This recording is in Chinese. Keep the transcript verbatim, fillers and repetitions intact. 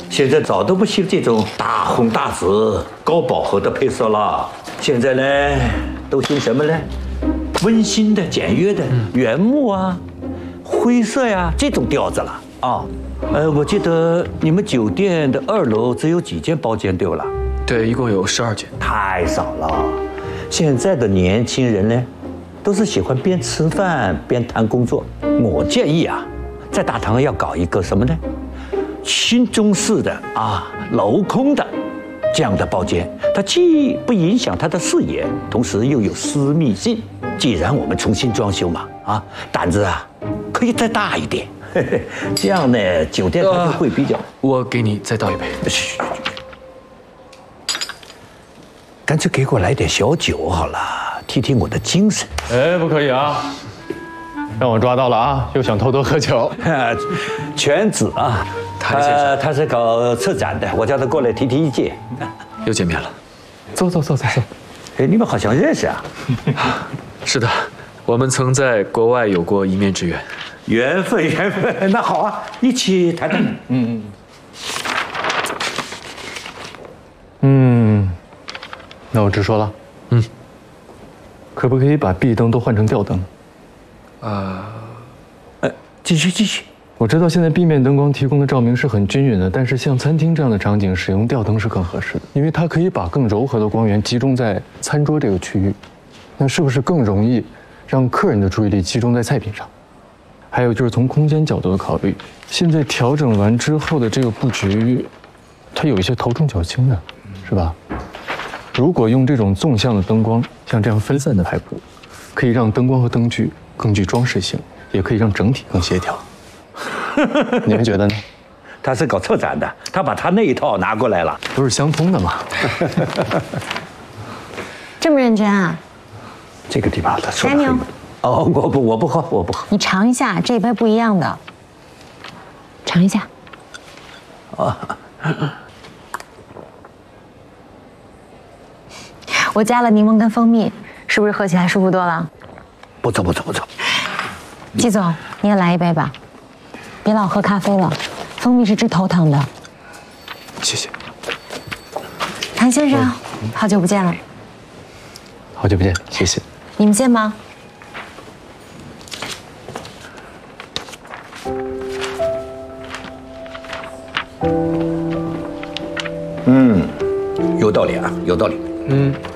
现在早都不兴这种大红大紫、高饱和的配色了。现在呢，都兴什么呢？温馨的、简约的、原木啊、灰色呀、这种调子了啊。呃，我记得你们酒店的二楼只有几间包间，对不啦？ 对，一共有十二间。 太少了。现在的年轻人呢，都是喜欢边吃饭边谈工作。我建议啊，在大堂要搞一个什么呢？新中式的啊，镂空的这样的包间，它既不影响他的视野，同时又有私密性。既然我们重新装修嘛，啊，胆子啊可以再大一点，嘿嘿，这样呢，酒店它就会比较。 我给你再倒一杯。 嘘，干脆给我来点小酒好了，提提我的精神。 哎，不可以啊！让我抓到了啊！又想偷偷喝酒。 全子啊， 谭先生， 他是搞策展的，我叫他过来提提意见。 又见面了。 走走走走走。 哎，你们好像认识啊？ 是的，我们曾在国外有过一面之缘。 缘分，缘分。那好啊，一起谈谈。嗯嗯。那我直说了。嗯。可不可以把壁灯都换成吊灯？ 呃， 呃，继续继续。 我知道现在壁面灯光提供的照明是很均匀的，但是像餐厅这样的场景，使用吊灯是更合适的，因为它可以把更柔和的光源集中在餐桌这个区域，那是不是更容易让客人的注意力集中在菜品上？还有就是从空间角度的考虑，现在调整完之后的这个布局，它有一些头重脚轻的，是吧？如果用这种纵向的灯光，像这样分散的排布，可以让灯光和灯具更具装饰性，也可以让整体更协调。你们觉得呢？ 他是搞策展的，他把他那一套拿过来了， 都是相通的嘛。 这么认真啊？ 这个地方他说的 Daniel， 哦，我不，我不喝，我不喝。 你尝一下，这杯不一样的，尝一下。 哦， 我加了柠檬跟蜂蜜，是不是喝起来舒服多了？ 不错，不错，不错。 季总，你也来一杯吧，别老喝咖啡了，蜂蜜是治头疼的。 谢谢。 谭先生，好久不见了。 好久不见，谢谢。 你们见吗？ 嗯，有道理啊，有道理。 嗯。